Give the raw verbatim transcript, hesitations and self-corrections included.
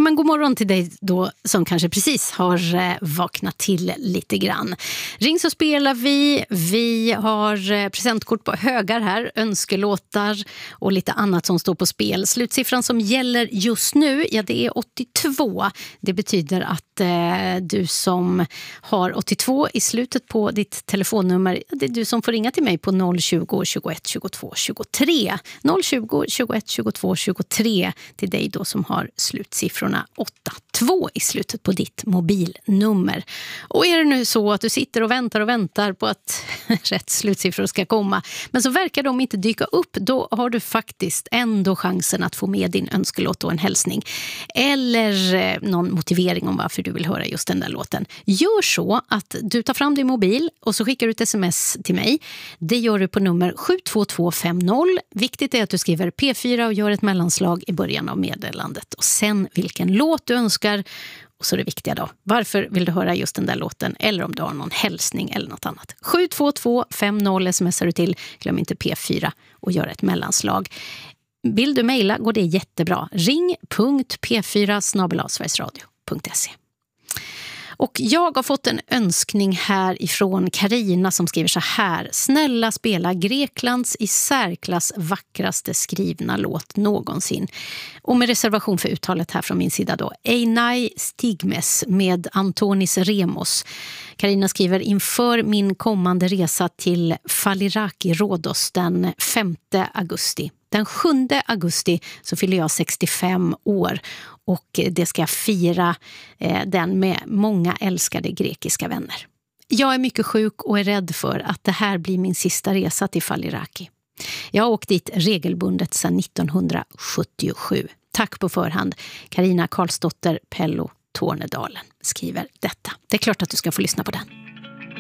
Ja, men god morgon till dig då som kanske precis har eh, vaknat till lite grann. Ring så spelar vi. Vi har eh, presentkort på högar här, önskelåtar och lite annat som står på spel. Slutsiffran som gäller just nu, ja det är åttiotvå. Det betyder att eh, du som har åttiotvå i slutet på ditt telefonnummer, det är du som får ringa till mig på noll tjugo, tjugoett, tjugotvå, tjugotre. noll tjugo, tjugoett, tjugotvå, tjugotre till dig då som har slutsiffrorna åtta två i slutet på ditt mobilnummer. Och är det nu så att du sitter och väntar och väntar på att rätt slutsiffror ska komma, men så verkar de inte dyka upp, då har du faktiskt ändå chansen att få med din önskelåt och en hälsning. Eller eh, någon motivering om varför du vill höra just den där låten. Gör så att du tar fram din mobil och så skickar du ett sms till mig. Det gör du på nummer sju två två fem noll. Viktigt är att du skriver P fyra och gör ett mellanslag i början av meddelandet. Och sen vilken låt du önskar. Och så det viktiga då. Varför vill du höra just den där låten? Eller om du har någon hälsning eller något annat. sju två två fem noll smsar du till. Glöm inte P fyra och gör ett mellanslag. Vill du mejla går det jättebra. ring punkt p fyra snabel-a sverigesradio punkt se. Och jag har fått en önskning här ifrån Karina som skriver så här. Snälla spela Greklands i särklass vackraste skrivna låt någonsin. Och med reservation för uttalet här från min sida då. Einai Stigmes med Antonis Remos. Karina skriver inför min kommande resa till Faliraki Rhodos den femte augusti. Den sjunde augusti så fyller jag sextiofem år och det ska jag fira eh, den med många älskade grekiska vänner. Jag är mycket sjuk och är rädd för att det här blir min sista resa till Faliraki. Jag har åkt dit regelbundet sedan nittonhundrasjuttiosju. Tack på förhand. Karina Karlsdotter Pello Tornedalen skriver detta. Det är klart att du ska få lyssna på den.